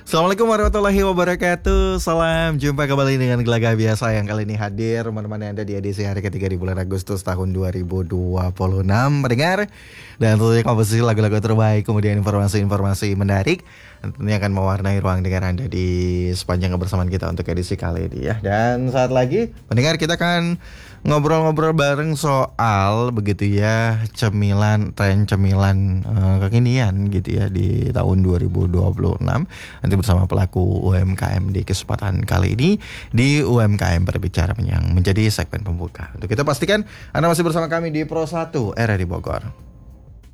Assalamualaikum warahmatullahi wabarakatuh. Salam jumpa kembali dengan Gelaga Biasa yang kali ini hadir menemani Anda di edisi hari ketiga di bulan Agustus tahun 2026 mendengar dan tentunya komposisi lagu-lagu terbaik, kemudian informasi-informasi menarik tentunya akan mewarnai ruang dengar Anda di sepanjang kebersamaan kita untuk edisi kali ini ya. Dan saat lagi pendengar kita akan ngobrol-ngobrol bareng soal begitu ya tren cemilan kekinian gitu ya di tahun 2026 nanti bersama pelaku UMKM di kesempatan kali ini di UMKM Berbicara yang menjadi segmen pembuka. Untuk kita pastikan Anda masih bersama kami di Pro 1 RRI Bogor.